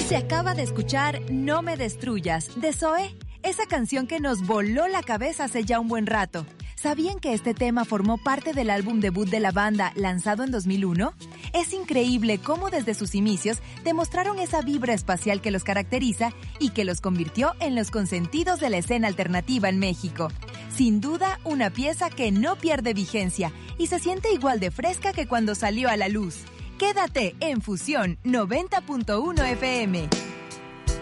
Se acaba de escuchar No me destruyas, de Zoé, esa canción que nos voló la cabeza hace ya un buen rato. ¿Sabían que este tema formó parte del álbum debut de la banda, lanzado en 2001? Es increíble cómo desde sus inicios demostraron esa vibra espacial que los caracteriza y que los convirtió en los consentidos de la escena alternativa en México. Sin duda, una pieza que no pierde vigencia y se siente igual de fresca que cuando salió a la luz. Quédate en Fusión 90.1 FM.